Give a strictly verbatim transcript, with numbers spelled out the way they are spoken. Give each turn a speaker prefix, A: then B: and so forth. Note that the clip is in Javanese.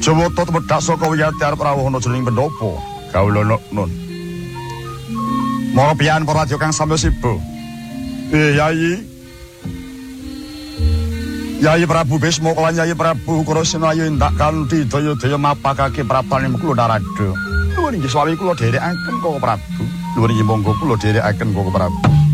A: Jawata temedhak saka wiyati arep rawuh ana jroning pendopo. Kawula nun. Mara pian para radya kang samya siba. Eh Yayi. Yayi Prabu Bisma lan Yayi Prabu Krasna ayo ndak kanthi daya-daya mapakake praptaning kula narada. Nuwun inggih swami kula dherekaken Koko Prabu. Nuwun inggih monggo kula dherekaken Koko Prabu.